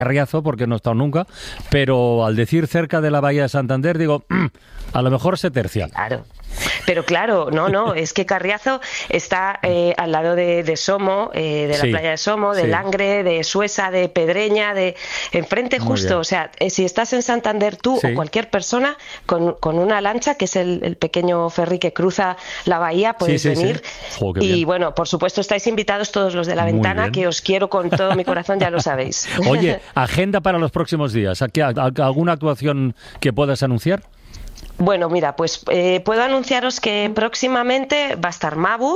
Carriazo, porque no he estado nunca, pero al decir cerca de la Bahía de Santander, digo, a lo mejor se tercia. Claro. Pero claro, no, es que Carriazo está al lado de Somo, de la playa de Somo, de Langre, de Suesa, de Pedreña, de enfrente justo. O sea, si estás en Santander tú o cualquier persona con una lancha, que es el pequeño ferry que cruza la bahía, puedes venir. Jo, y bien. bueno, por supuesto estáis invitados todos los de La Ventana, que os quiero con todo mi corazón, ya lo sabéis. Oye, agenda para los próximos días. ¿Alguna actuación que puedas anunciar? Bueno, mira, pues puedo anunciaros que próximamente va a estar Mabu,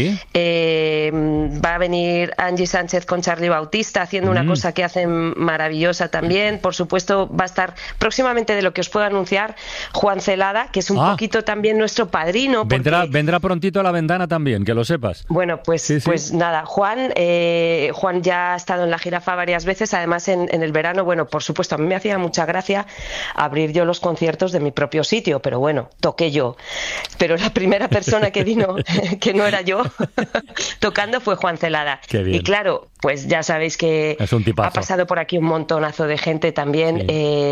va a venir Angie Sánchez con Charlie Bautista haciendo una cosa que hacen maravillosa también. Por supuesto, va a estar próximamente, de lo que os puedo anunciar, Juan Celada, que es un poquito también nuestro padrino. Vendrá prontito a La Ventana también, que lo sepas. Bueno, pues nada, Juan ya ha estado en La Jirafa varias veces, además en el verano. Bueno, por supuesto, a mí me hacía mucha gracia abrir yo los conciertos de mi propio sitio, pero bueno, toqué yo. Pero la primera persona que vino, que no era yo, tocando fue Juan Celada. Qué bien. Y claro, pues ya sabéis que es un tipazo. Ha pasado por aquí un montonazo de gente también,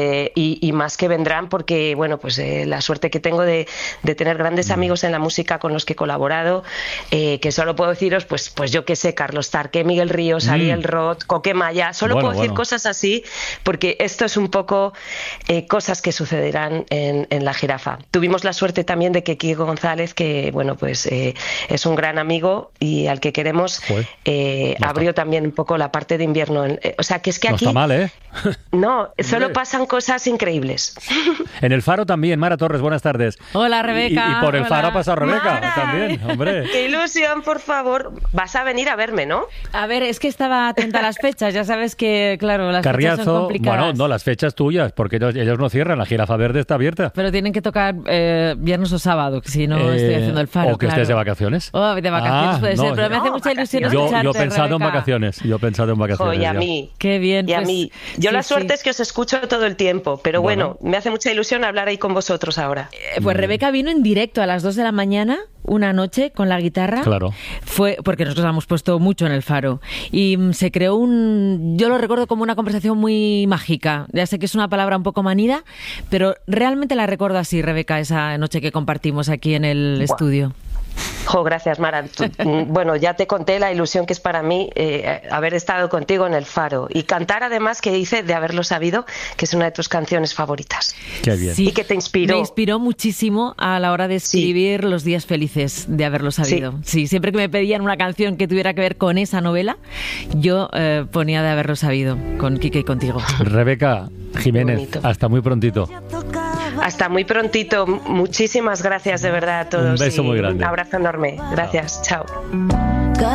y más que vendrán, porque bueno, pues la suerte que tengo de tener grandes amigos en la música con los que he colaborado, que solo puedo deciros, pues yo qué sé, Carlos Tarque, Miguel Ríos, Ariel Roth, Coque Maya, solo puedo decir cosas así, porque esto es un poco cosas que sucederán en La Jirafa. Tuvimos la suerte también de que Kiko González, que bueno, pues es un gran amigo y al que queremos, abrió también un poco la parte de invierno. O sea, que es que no aquí... está mal, ¿eh? No, solo pasan cosas increíbles. En el Faro también, Mara Torres, buenas tardes. Hola, Rebeca. Y por el Faro ha pasado Rebeca. Mara, también, hombre. ¡Qué ilusión, por favor! Vas a venir a verme, ¿no? A ver, es que estaba atenta a las fechas. Ya sabes que, claro, las Carriazo, fechas son complicadas. Bueno, no, las fechas tuyas, porque ellos no cierran. La Jirafa Verde está abierta. Pero tienen que tocar viernes o sábado, que si no estoy haciendo el Faro. O que estés de vacaciones. Oh, de vacaciones puede ser, pero me hace mucha ilusión escucharte, Yo he pensado en vacaciones. Y a mí. Qué bien. Y a mí. Yo la suerte es que os escucho todo el tiempo, pero bueno, me hace mucha ilusión hablar ahí con vosotros ahora. Pues Rebeca vino en directo a las 2 de la mañana, una noche, con la guitarra. Claro. Fue porque nosotros hemos puesto mucho en el Faro. Y se creó yo lo recuerdo como una conversación muy mágica. Ya sé que es una palabra un poco manida, pero realmente la recuerdo así, Rebeca, esa noche que compartimos aquí en el estudio. Gracias, Mara. Bueno, ya te conté la ilusión que es para mí haber estado contigo en el Faro y cantar, además, que hice de Haberlo Sabido, que es una de tus canciones favoritas. Qué bien. Sí, y que te inspiró. Me inspiró muchísimo a la hora de escribir Los días felices de Haberlo Sabido. Sí, siempre que me pedían una canción que tuviera que ver con esa novela, yo ponía de Haberlo Sabido, con Quique y contigo. Rebeca Jiménez, hasta muy prontito. Hasta muy prontito. Muchísimas gracias de verdad a todos. Un beso muy grande. Un abrazo enorme. Gracias. Chao.